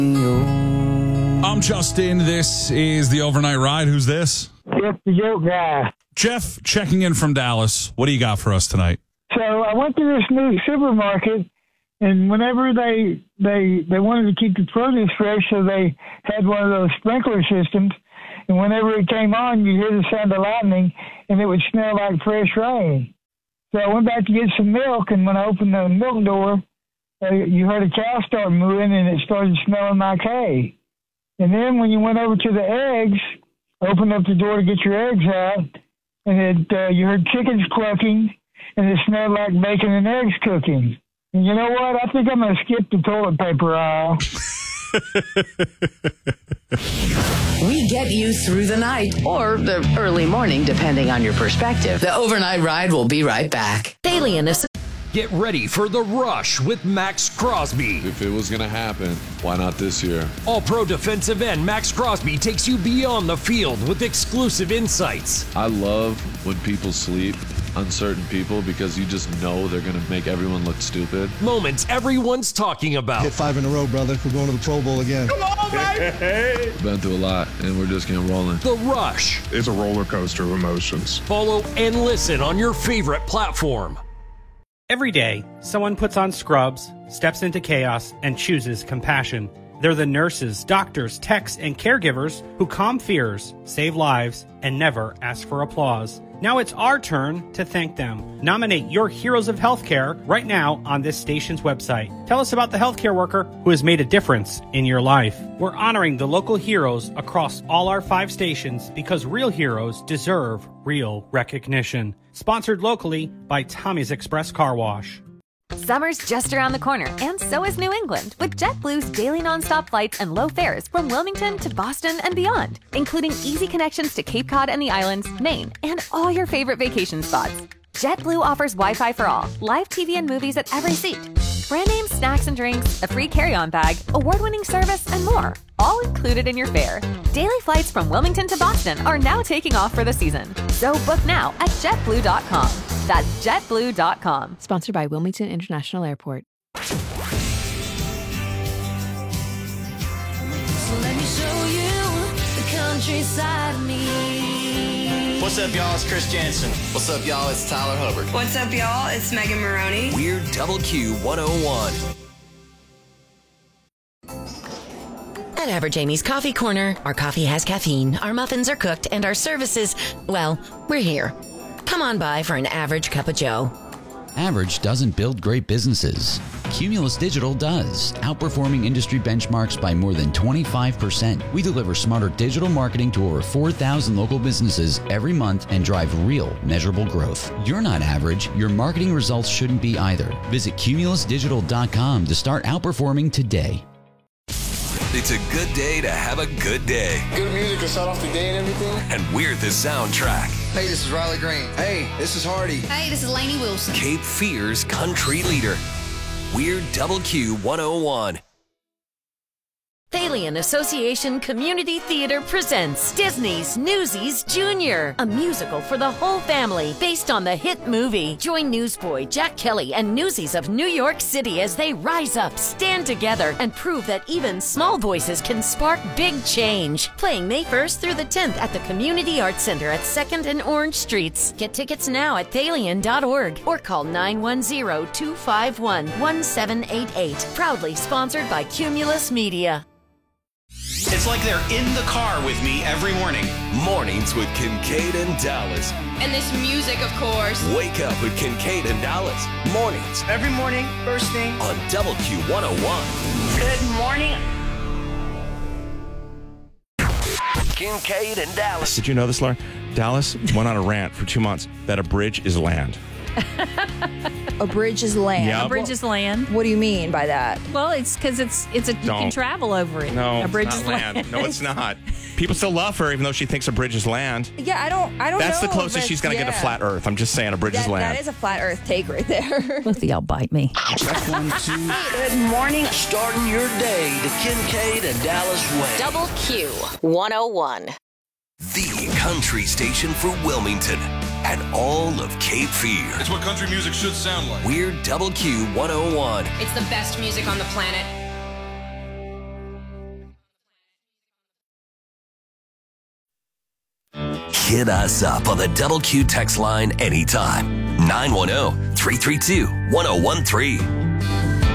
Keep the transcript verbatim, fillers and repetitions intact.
I'm Justin. This is the Overnight Ride. Who's this? Jeff, the joke guy. Jeff, checking in from Dallas. What do you got for us tonight? So I went to this new supermarket, and whenever they they they wanted to keep the produce fresh, so they had one of those sprinkler systems. And whenever it came on, you'd hear the sound of lightning, and it would smell like fresh rain. So I went back to get some milk, and when I opened the milk door, uh, you heard a cow start mooing, and it started smelling like hay. And then when you went over to the eggs, opened up the door to get your eggs out, and it, uh, you heard chickens clucking, and it smelled like bacon and eggs cooking. And you know what? I think I'm going to skip the toilet paper aisle. We get you through the night or the early morning, depending on your perspective. The Overnight Ride will be right back. Alien is. Get ready for The Rush with Max Crosby. If it was going to happen, why not this year? All-pro defensive end Max Crosby takes you beyond the field with exclusive insights. I love when people sleep, uncertain people, because you just know they're going to make everyone look stupid. Moments everyone's talking about. Hit five in a row, brother. We're going to the Pro Bowl again. Come on, baby! We've been through a lot, and we're just getting rolling. The Rush. It's a roller coaster of emotions. Follow and listen on your favorite platform. Every day, someone puts on scrubs, steps into chaos, and chooses compassion. They're the nurses, doctors, techs, and caregivers who calm fears, save lives, and never ask for applause. Now it's our turn to thank them. Nominate your heroes of healthcare right now on this station's website. Tell us about the healthcare worker who has made a difference in your life. We're honoring the local heroes across all our five stations because real heroes deserve real recognition. Sponsored locally by Tommy's Express Car Wash. Summer's just around the corner, and so is New England, with JetBlue's daily nonstop flights and low fares from Wilmington to Boston and beyond, including easy connections to Cape Cod and the islands, Maine, and all your favorite vacation spots. JetBlue offers Wi-Fi for all, live T V and movies at every seat, brand name snacks and drinks, a free carry-on bag, award-winning service, and more, all included in your fare. Daily flights from Wilmington to Boston are now taking off for the season, so book now at jet blue dot com. That's jet blue dot com. Sponsored by Wilmington International Airport. So let me show you the countryside of me. What's up, y'all? It's Chris Jansen. What's up, y'all? It's Tyler Hubbard. What's up, y'all? It's Megan Maroney. We're Double Q one oh one. At Average Amy's Coffee Corner, our coffee has caffeine, our muffins are cooked, and our services, well, we're here. Come on by for an average cup of joe. Average doesn't build great businesses. Cumulus Digital does, outperforming industry benchmarks by more than twenty-five percent. We deliver smarter digital marketing to over four thousand local businesses every month and drive real, measurable growth. You're not average. Your marketing results shouldn't be either. Visit cumulus digital dot com to start outperforming today. It's a good day to have a good day. Good music to start off the day and everything. And we're the soundtrack. Hey, this is Riley Green. Hey, this is Hardy. Hey, this is Lainey Wilson. Cape Fear's country leader. We're Double Q one oh one. Thalian Association Community Theater presents Disney's Newsies Junior, a musical for the whole family based on the hit movie. Join newsboy Jack Kelly and Newsies of New York City as they rise up, stand together, and prove that even small voices can spark big change. Playing May first through the tenth at the Community Arts Center at second and Orange Streets. Get tickets now at thalian dot org or call nine one zero, two five one, one seven eight eight. Proudly sponsored by Cumulus Media. It's like they're in the car with me every morning. Mornings with Kincaid and Dallas. And this music, of course. Wake up with Kincaid and Dallas. Mornings. Every morning, first thing. On Double Q one oh one. Good morning. Kincaid and Dallas. Did you know this, Laura? Dallas went on a rant for two months that a bridge is land. A bridge is land. Yep. A bridge is land. What do you mean by that? Well, it's because it's it's a you Don't. can travel over it. No, a bridge it's is not land. land. No, it's not. People still love her, even though she thinks a bridge is land. Yeah, I don't. I don't. That's know the closest she's gonna yeah. get to flat Earth. I'm just saying, a bridge that, is land. That is a flat Earth take right there. Both of y'all bite me. Check one, two. Good morning. Starting your day the Kincaid and Dallas way. Double Q one oh one. The country station for Wilmington and all of Cape Fear. It's what country music should sound like. We're Double Q one oh one. It's the best music on the planet. hit us up on the Double Q text line anytime. nine one zero, three three two, one zero one three.